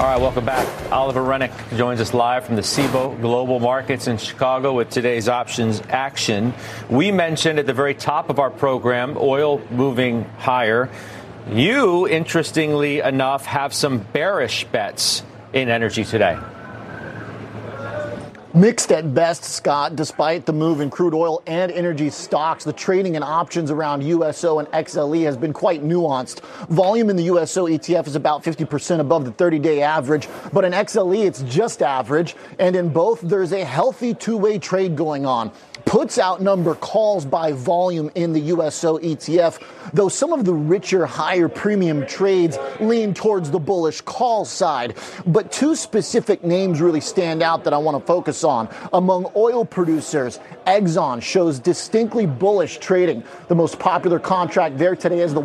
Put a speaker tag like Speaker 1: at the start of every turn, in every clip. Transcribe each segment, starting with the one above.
Speaker 1: All right, welcome back. Oliver Rennick joins us live from the Cboe Global Markets in Chicago with today's options action. We mentioned at the very top of our program, oil moving higher. You, interestingly enough, have some bearish bets in energy today.
Speaker 2: Mixed at best, Scott. Despite the move in crude oil and energy stocks, the trading and options around USO and XLE has been quite nuanced. Volume in the USO ETF is about 50% above the 30-day average, but in XLE it's just average, and in both there's a healthy two-way trade going on. Puts outnumber calls by volume in the USO ETF, though some of the richer, higher premium trades lean towards the bullish call side. But two specific names really stand out that I want to focus on. Among oil producers, Exxon shows distinctly bullish trading. The most popular contract there today is the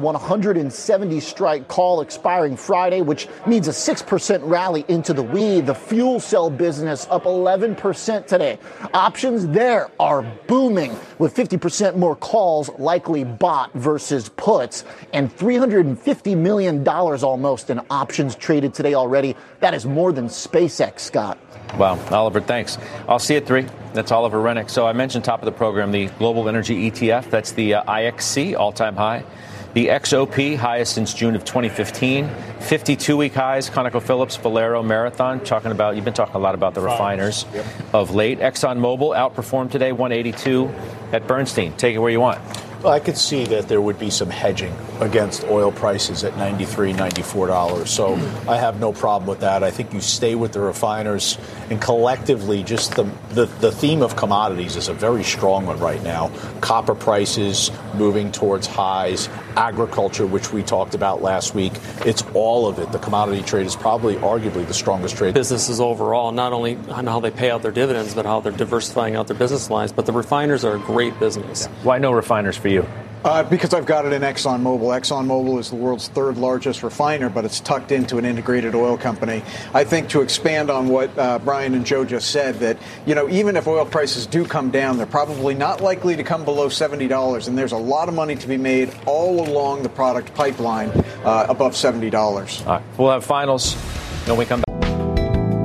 Speaker 2: 170 strike call expiring Friday, which means a 6% rally into the weed. The fuel cell business up 11% today. Options there are booming, with 50% more calls likely bought versus puts, and $350 million almost in options traded today already. That is more than SpaceX, Scott.
Speaker 1: Wow, Oliver, thanks. I'll see you at 3. That's Oliver Rennick. So I mentioned top of the program, the Global Energy ETF. That's the IXC, all-time high. The XOP, highest since June of 2015. 52-week highs, ConocoPhillips, Valero, Marathon. You've been talking a lot about the refiners of late. ExxonMobil outperformed today, 182 at Bernstein. Take it where you want.
Speaker 3: Well, I could see that there would be some hedging against oil prices at $93, $94. So I have no problem with that. I think you stay with the refiners, and collectively, just the theme of commodities is a very strong one right now. Copper prices moving towards highs, agriculture, which we talked about last week. It's all of it. The commodity trade is probably arguably the strongest trade.
Speaker 4: Businesses overall, not only on how they pay out their dividends, but how they're diversifying out their business lines. But the refiners are a great business.
Speaker 1: Why no refiners for you?
Speaker 5: Because I've got it in ExxonMobil. ExxonMobil is the world's third largest refiner, but it's tucked into an integrated oil company. I think to expand on what Brian and Joe just said, that, even if oil prices do come down, they're probably not likely to come below $70. And there's a lot of money to be made all along the product pipeline above $70.
Speaker 1: All right. We'll have finals when we come back.